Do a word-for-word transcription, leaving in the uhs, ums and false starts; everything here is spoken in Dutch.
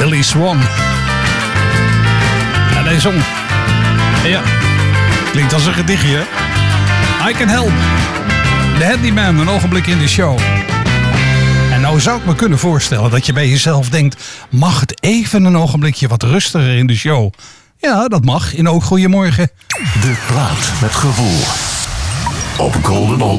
Billy Swan. En hij zong. Ja, klinkt als een gedichtje, hè? I Can Help. The Handyman, een ogenblik in de show. En nou zou ik me kunnen voorstellen dat je bij jezelf denkt... mag het even een ogenblikje wat rustiger in de show? Ja, dat mag in Ook Goeiemorgen. De plaat met gevoel. Op Golden